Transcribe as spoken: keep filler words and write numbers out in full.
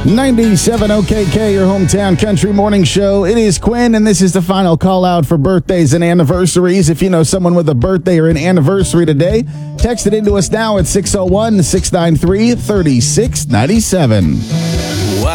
ninety-seven O K K, your hometown country morning show. It is Quinn, and this is the final call out for birthdays and anniversaries. If you know someone with a birthday or an anniversary today, text it into us now at six oh one, six nine three, three six nine seven.